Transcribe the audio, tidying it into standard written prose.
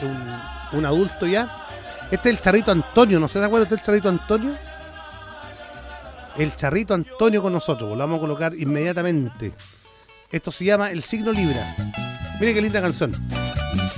un adulto ya. Este es el Charrito Antonio, ¿no se da cuenta? ¿Este es el Charrito Antonio? El Charrito Antonio con nosotros, lo vamos a colocar inmediatamente. Esto se llama El Signo Libra. Mire qué linda canción.